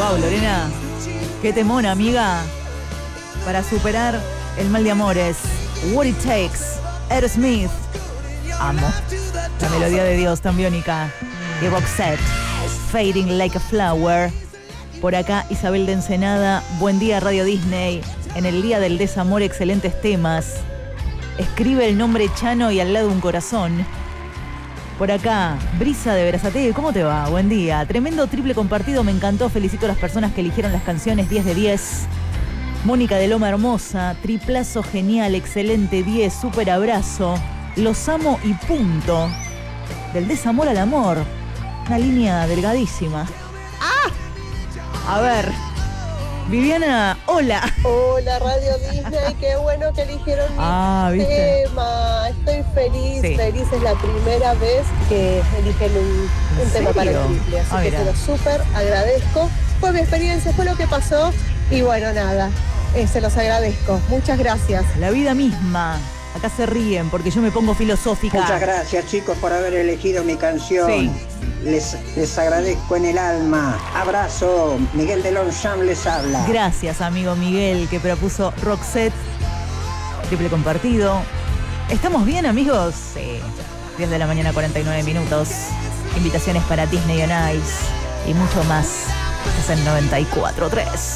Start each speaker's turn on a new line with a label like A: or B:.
A: Wow, Lorena, qué temón, amiga. Para superar el mal de amores. What It Takes, Aerosmith. Amo la melodía de Dios tan biónica. Y Roxette, Fading Like a Flower. Por acá, Isabel de Ensenada. Buen día, Radio Disney. En el día del desamor, excelentes temas. Escribe el nombre Chano y al lado un corazón. Por acá, Brisa de Berazategui, ¿cómo te va? Buen día. Tremendo triple compartido, me encantó. Felicito a las personas que eligieron las canciones 10 de 10. Mónica de Loma Hermosa, triplazo genial, excelente, 10, súper abrazo. Los amo y punto. Del desamor al amor. Una línea delgadísima. ¡Ah! A ver. Viviana, hola.
B: Hola, Radio Disney, qué bueno que eligieron mi tema. Estoy feliz, feliz. Es la primera vez que eligen un tema para el triple. Así que te lo súper agradezco. Fue mi experiencia, fue lo que pasó. Y bueno, nada, se los agradezco. Muchas gracias.
A: La vida misma. Acá se ríen porque yo me pongo filosófica.
C: Muchas gracias, chicos, por haber elegido mi canción. Sí. Les agradezco en el alma. Abrazo. Miguel de Longchamp les habla.
A: Gracias, amigo Miguel, que propuso Roxette. Triple compartido. ¿Estamos bien, amigos? Sí. 10 de la mañana, 49 minutos. Invitaciones para Disney on Ice y mucho más. Es en 94.3.